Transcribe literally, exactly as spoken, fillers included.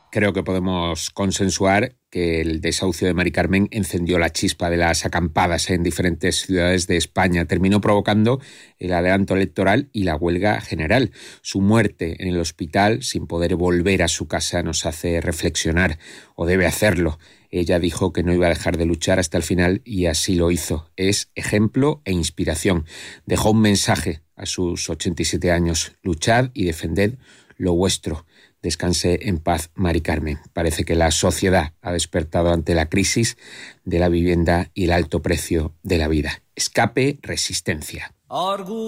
Creo que podemos consensuar que el desahucio de Mari Carmen encendió la chispa de las acampadas en diferentes ciudades de España. Terminó provocando el adelanto electoral y la huelga general. Su muerte en el hospital, sin poder volver a su casa, nos hace reflexionar, o debe hacerlo. Ella dijo que no iba a dejar de luchar hasta el final y así lo hizo. Es ejemplo e inspiración. Dejó un mensaje a sus ochenta y siete años. Luchad y defended lo vuestro. Descanse en paz, Mari Carmen. Parece que la sociedad ha despertado ante la crisis de la vivienda y el alto precio de la vida. Escape, resistencia.